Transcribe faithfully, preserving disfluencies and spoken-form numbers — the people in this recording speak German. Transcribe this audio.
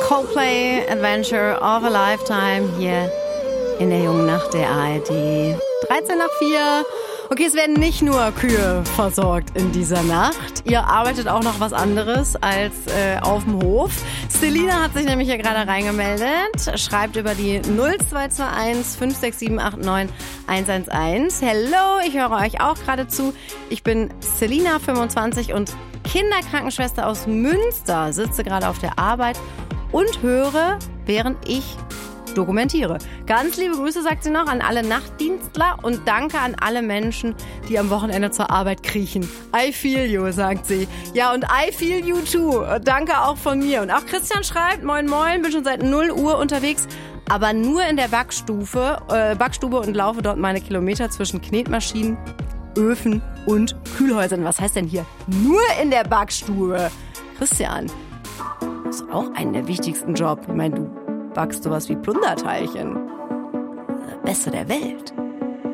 Coldplay, Adventure of a Lifetime hier in der jungen Nacht der A R D. dreizehn nach vier. Okay, es werden nicht nur Kühe versorgt in dieser Nacht. Ihr arbeitet auch noch was anderes als äh, auf dem Hof. Selina hat sich nämlich hier gerade reingemeldet, schreibt über die null zwei zwei eins fünf sechs sieben acht neun eins eins eins. Hello, ich höre euch auch gerade zu. Ich bin Selina, fünfundzwanzig und Kinderkrankenschwester aus Münster, sitze gerade auf der Arbeit und höre, während ich dokumentiere. Ganz liebe Grüße, sagt sie noch, an alle Nachtdienstler und danke an alle Menschen, die am Wochenende zur Arbeit kriechen. I feel you, sagt sie. Ja, und I feel you too. Danke auch von mir. Und auch Christian schreibt, moin moin, bin schon seit null Uhr unterwegs, aber nur in der Backstufe, äh, Backstube und laufe dort meine Kilometer zwischen Knetmaschinen, Öfen und Kühlhäusern. Was heißt denn hier? Nur in der Backstube. Christian, das ist auch einer der wichtigsten Jobs. Ich meine, du backst sowas wie Plunderteilchen. Das Beste der Welt.